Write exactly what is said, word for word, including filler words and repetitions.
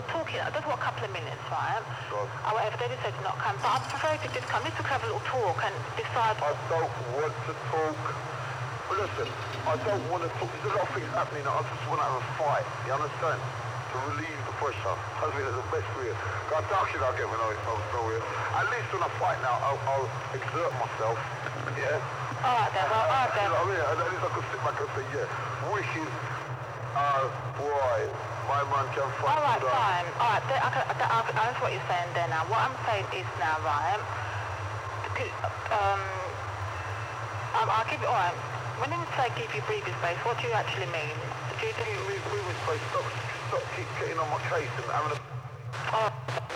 were talking, just for a couple of minutes, right? God. However, they just said not come. But I prefer if you just come. Let's just have a little talk and decide. I don't want to talk. But listen, I don't want to talk. There's a lot of things happening. I just want to have a fight. You understand? To relieve the pressure. I think that's the best way. How dark should I get when I was so weird? At least when I fight now, I'll, I'll exert myself. Yeah? Alright then, well, alright then. You know what I mean? At least I can sit back and say, yeah, wicked. Uh, boy, my man can fight. Alright, fine. Alright, I, can, I, I, I know what you're saying there now. What I'm saying is now, right? Um, um, I'll give you, alright. When you say give you breathing space, what do you actually mean? Do you think... We, we, we would say, stop, stop keep getting on my case and having a... Oh.